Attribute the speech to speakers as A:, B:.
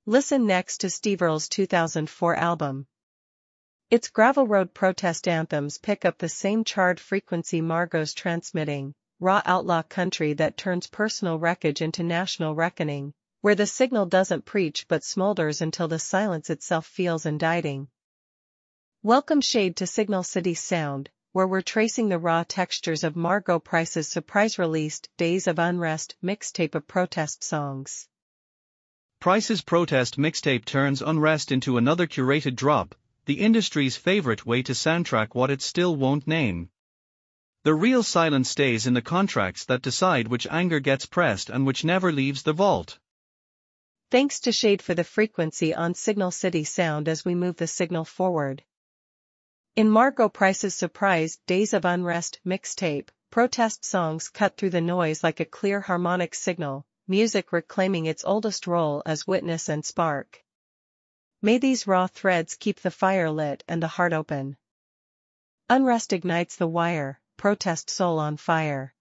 A: Listen next to Steve Earle's 2004 album. Its gravel road protest anthems pick up the same charred frequency Margot's transmitting, raw outlaw country that turns personal wreckage into national reckoning, where the signal doesn't preach but smolders until the silence itself feels indicting. Welcome Shade to Signal City's sound, where we're tracing the raw textures of Margot Price's surprise-released Days of Unrest mixtape of protest songs.
B: Price's protest mixtape turns unrest into another curated drop, the industry's favorite way to soundtrack what it still won't name. The real silence stays in the contracts that decide which anger gets pressed and which never leaves the vault.
A: Thanks to Shade for the frequency on Signal City sound as we move the signal forward. In Margot Price's surprise Days of Unrest mixtape, protest songs cut through the noise like a clear harmonic signal, music reclaiming its oldest role as witness and spark. May these raw threads keep the fire lit and the heart open. Unrest ignites the wire, protest soul on fire.